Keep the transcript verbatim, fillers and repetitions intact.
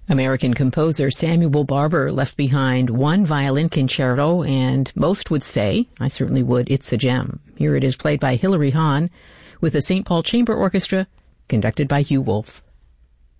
American composer Samuel Barber left behind one violin concerto, and most would say, I certainly would, it's a gem. Here it is played by Hilary Hahn with the Saint Paul Chamber Orchestra, conducted by Hugh Wolf.